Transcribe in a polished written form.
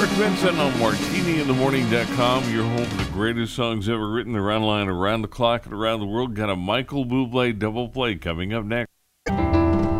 Vincent on MartiniInTheMorning.com, your home for the greatest songs ever written around the line, around the clock, and around the world. Got a Michael Bublé double play coming up next.